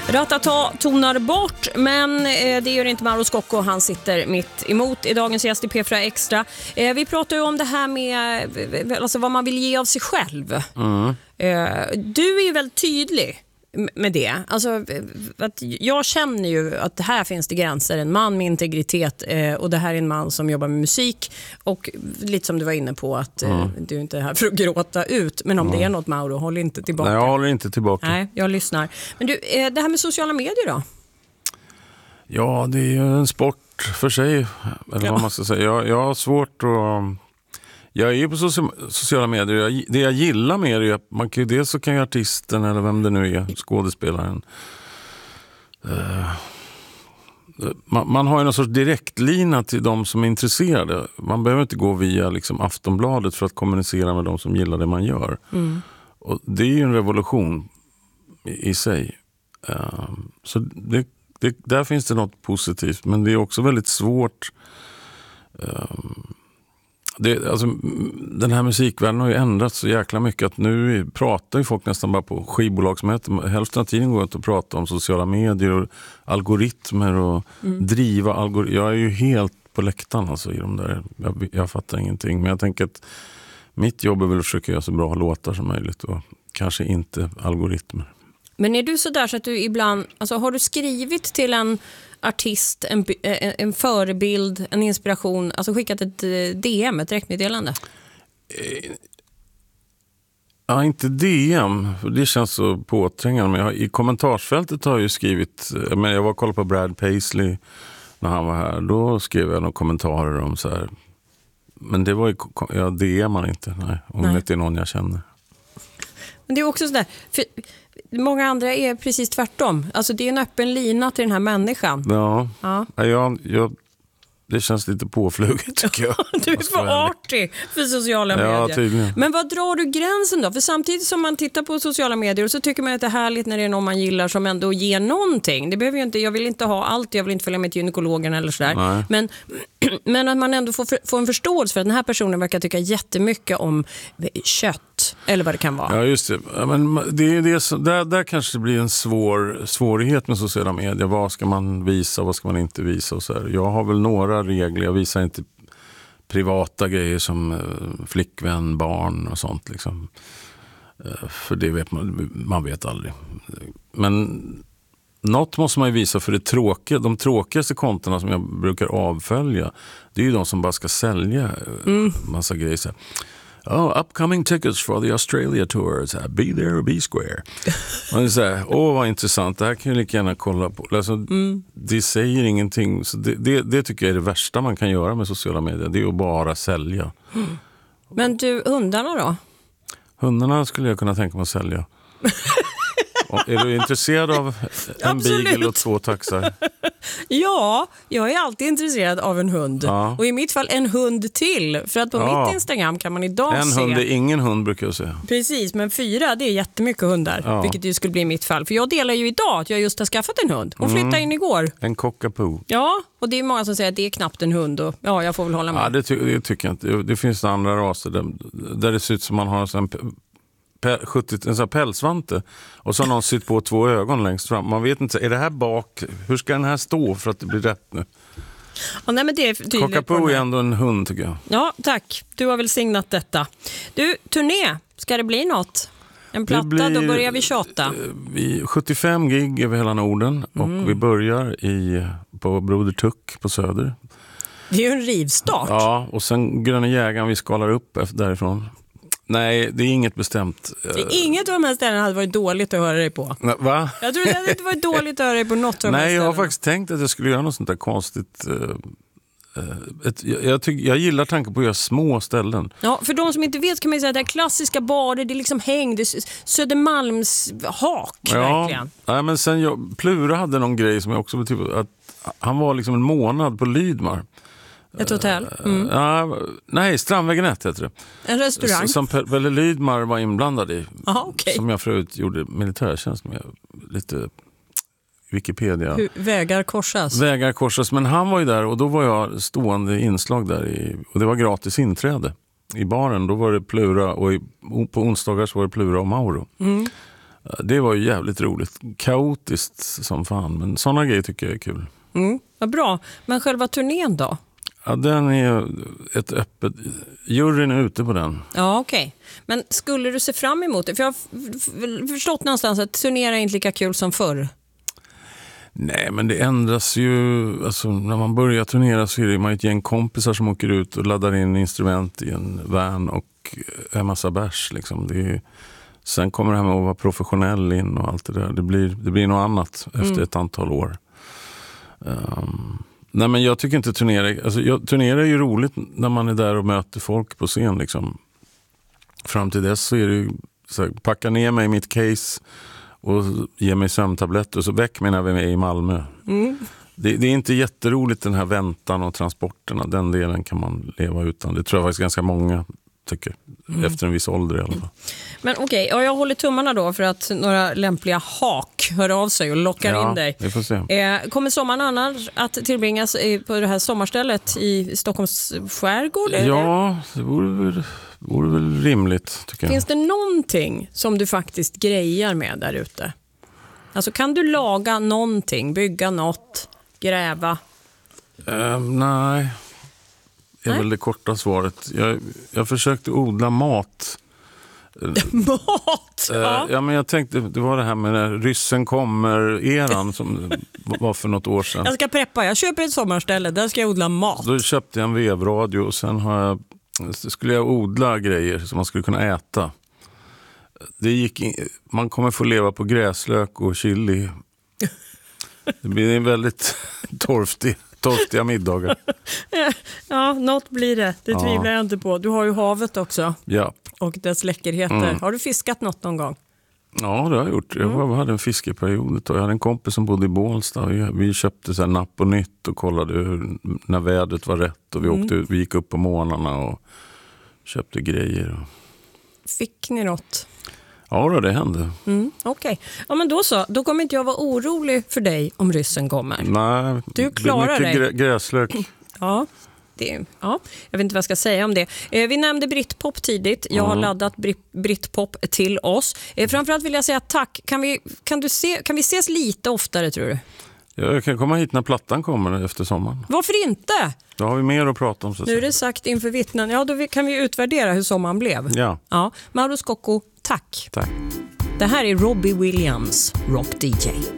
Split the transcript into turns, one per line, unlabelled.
Ratata tonar bort, men det gör inte Mauro Scocco. Han sitter mitt emot i dagens gäst i P4 Extra. Vi pratar ju om det här med alltså vad man vill ge av sig själv. Du är ju väldigt tydlig med det. Alltså, att jag känner ju att här finns det gränser. En man med integritet och det här är en man som jobbar med musik. Och lite som du var inne på att du inte är här för att gråta ut. Men om det är något, Mauro, håll inte tillbaka.
Nej, jag håller inte tillbaka.
Nej, jag lyssnar. Men du, det här med sociala medier då?
Ja, det är ju en sport för sig. Eller vad man ska säga. Jag har svårt att... Jag är ju på sociala medier. Det jag gillar med det är att man kan ju dels så kan ju artisten eller vem det nu är, skådespelaren. Man har ju någon sorts direktlina till de som är intresserade. Man behöver inte gå via liksom Aftonbladet för att kommunicera med de som gillar det man gör. Och det är ju en revolution i sig. Så där finns det något positivt. Men det är också väldigt svårt... Alltså, den här musikvärlden har ju ändrats så jäkla mycket att nu pratar ju folk nästan bara på skivbolagsmöten. Hälften av tiden går att prata om sociala medier och algoritmer och driva algoritmer. Jag är ju helt på läktaren alltså, i de där. Jag fattar ingenting, men jag tänker att mitt jobb är väl att försöka göra så bra låtar som möjligt och kanske inte algoritmer. Men är du så där så att du ibland, alltså har du skrivit till en artist, en förebild, en inspiration, alltså skickat ett DM, ett direktmeddelande? Ja, inte DM, det känns så påträngande, men i kommentarsfältet har jag ju skrivit, men jag var och kollade på Brad Paisley när han var här, då skrev jag några kommentarer om så här, men det var ju, jag DMar inte, nej, om det inte är någon jag känner. Men det är också sådär, för många andra är precis tvärtom. Alltså det är en öppen lina till den här människan. Ja. Det känns lite påfluget tycker jag. Du är för artig för sociala medier. Tydligen. Men vad drar du gränsen då? För samtidigt som man tittar på sociala medier så tycker man att det är härligt när det är någon man gillar som ändå ger någonting. Det behöver ju inte, jag vill inte ha allt, jag vill inte följa med till gynekologen eller sådär. Men att man ändå får en förståelse för att den här personen verkar tycka jättemycket om kött eller vad det kan vara. Ja, just det. Men där kanske det blir en svårighet med sociala medier. Vad ska man visa, vad ska man inte visa och så här. Jag har väl några regler. Jag visar inte privata grejer som flickvän, barn och sånt liksom. För det vet man vet aldrig. Men något måste man ju visa för de tråkigaste kontona som jag brukar avfölja, det är ju de som bara ska sälja massa grejer så här. Upcoming tickets for the Australia tours. Be there or be square. Man är så här, vad intressant. Det här kan jag lika gärna kolla på. Alltså, det säger ingenting. Så det tycker jag är det värsta man kan göra med sociala medier. Det är att bara sälja.
Men du, hundarna då?
Hundarna skulle jag kunna tänka mig att sälja. Är du intresserad av en beagle och 2 taxar?
Ja, jag är alltid intresserad av en hund. Ja. Och i mitt fall en hund till. För att på mitt Instagram kan man idag se...
En hund är ingen hund brukar jag säga.
Precis, men 4 det är jättemycket hundar. Ja. Vilket ju skulle bli mitt fall. För jag delar ju idag att jag just har skaffat en hund. Och flyttade in igår.
En cockapoo.
Ja, och det är många som säger att det är knappt en hund. Och ja, jag får väl hålla med.
Ja, det tycker jag inte. Det finns andra raser där det ser ut som man har en sån här pälsvante och så har någon sytt på 2 ögon längst fram. Man vet inte, är det här bak? Hur ska den här stå för att det blir rätt nu?
Nej, men det är tydligt.
Cockapoo är ändå en hund tycker jag. Ja,
tack. Du har väl signat detta. Du, turné, ska det bli något? En platta, då börjar vi 28.
75 gig över hela Norden och vi börjar på Broder Tuck på Söder.
Det är ju en rivstart.
Ja, och sen Gröna Jägaren vi skalar upp därifrån. Nej, det är inget bestämt.
Inget av de här ställena hade varit dåligt att höra dig på.
Va?
Jag tror det hade inte varit dåligt att höra dig på något av de här
Nej,
ställena.
jag har faktiskt tänkt att jag skulle göra något sånt där konstigt. Jag gillar tanken på att göra små ställen.
Ja, för de som inte vet kan man säga att det är klassiska barer, det är liksom häng, det är Södermalms hak, verkligen.
Ja, men sen Plura hade någon grej som jag också typ att han var liksom en månad på Lydmar.
Ett hotell?
Nej, Strandvägen 1 heter det.
En restaurang?
Som Pelle Lydmar var inblandad i.
Aha, okay.
Som jag förut gjorde militärtjänst med. Lite Wikipedia.
Vägar korsas.
Men han var ju där och då var jag stående inslag där. Och det var gratis inträde i baren. Då var det Plura och på onsdagar så var det Plura och Mauro. Det var ju jävligt roligt. Kaotiskt som fan, men sådana grejer tycker jag är kul.
Vad bra. Men själva turnén då?
Ja, den är ett öppet... Juryn är ute på den.
Ja, okej. Men skulle du se fram emot det? För jag har förstått någonstans att turnera är inte lika kul som förr.
Nej, men det ändras ju. Alltså, när man börjar turnera så är det man ett gäng kompisar som åker ut och laddar in instrument i en van och en massa bärs. Liksom. Sen kommer det här med att vara professionell in och allt det där. Det blir något annat efter ett antal år. Nej, men jag tycker inte turnera är ju roligt när man är där och möter folk på scen. Liksom. Fram till dess så är det ju så här, packa ner mig i mitt case och ge mig sömntabletter och så väck mig när vi är i Malmö. Det är inte jätteroligt den här väntan och transporterna. Den delen kan man leva utan. Det tror jag faktiskt ganska många tycker. Efter en viss ålder i alla fall.
Men okej, jag håller tummarna då för att några lämpliga hak hör av sig och lockar in dig.
Vi får se.
Kommer sommaren annars att tillbringas på det här sommarstället i Stockholms skärgård?
Ja, det vore väl rimligt tycker jag.
Finns det någonting som du faktiskt grejar med där ute? Alltså kan du laga någonting, bygga något, gräva?
Nej. Det är väl det korta svaret. Jag försökte odla mat.
Mat?
Ja, men jag tänkte, det var det här med när ryssen kommer-eran som var för något år sedan.
Jag ska preppa, jag köper ett sommarställe, där ska jag odla mat.
Då köpte jag en vevradio och sen skulle jag odla grejer som man skulle kunna äta. Man kommer få leva på gräslök och chili. Det blir en väldigt torftiga middagar.
Ja, något blir det. Det tvivlar jag inte på. Du har ju havet också.
Ja.
Och dess läckerheter. Har du fiskat något någon gång?
Ja, det har jag gjort. Jag hade en fiskeperiod. Jag hade en kompis som bodde i Bålsta. Vi köpte så här napp och nytt och kollade när vädret var rätt. Och vi gick upp på morgnarna och köpte grejer.
Fick ni något?
Ja, det hände.
Okej. Ja, men då så. Då kommer inte jag vara orolig för dig om ryssen kommer.
Nej,
du klarar
det är
dig.
Gräslök.
Ja. Jag vet inte vad jag ska säga om det. Vi nämnde Britpop tidigt. Jag har laddat Britpop till oss. Framförallt vill jag säga tack. Kan vi ses lite oftare, tror du?
Jag kan komma hit när plattan kommer efter sommaren.
Varför inte?
Då har vi mer att prata om.
Nu är det sagt inför vittnen. Ja, då kan vi utvärdera hur sommaren blev.
Ja.
Mauro Scocco, tack.
Tack.
Det här är Robbie Williams, Rock DJ.